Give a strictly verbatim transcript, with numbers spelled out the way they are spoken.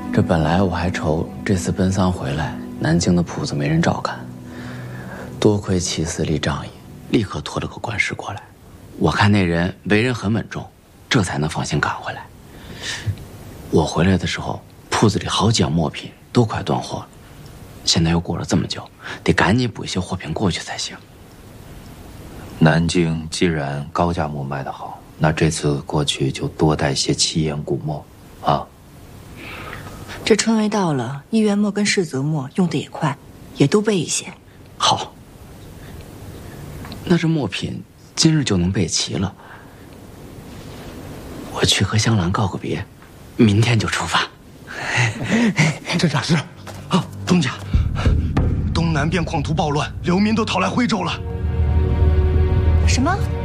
这本来我还愁这次奔丧回来，南京的铺子没人照看，多亏齐司礼仗义，立刻托了个官师过来。我看那人为人很稳重，这才能放心赶回来。我回来的时候，铺子里好几样墨品都快断货了，现在又过了这么久，得赶紧补一些货品过去才行。 南京既然高价墨卖得好，那这次过去就多带些奇岩古墨，啊。 这春闱到了，一元墨跟世泽墨用的也快，也都备一些。 好。那这墨品今日就能备齐了。我去和香兰告个别，明天就出发。 镇长是， 啊，东家， 东南边矿图暴乱，流民都逃来徽州了。 什么？